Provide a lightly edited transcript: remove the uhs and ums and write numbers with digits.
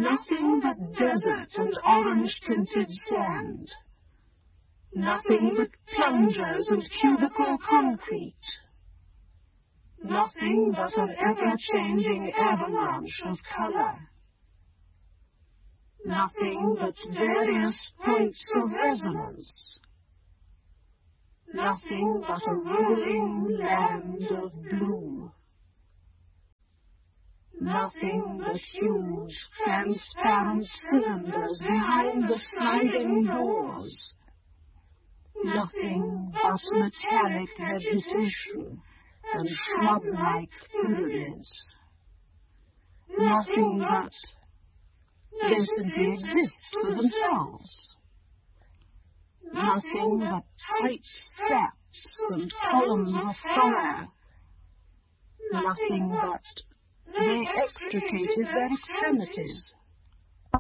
Nothing but desert and orange-tinted sand. Nothing but plungers and cubical concrete. Nothing but an ever-changing avalanche of color. Nothing but various points of resonance. Nothing but a rolling land of blue. Nothing but huge, transparent cylinders behind the sliding doors. Nothing but metallic vegetation and shrub-like pyramids. Nothing but... They simply exist for themselves. Nothing but tight straps and columns of fire. Nothing but... They extricated their extremities.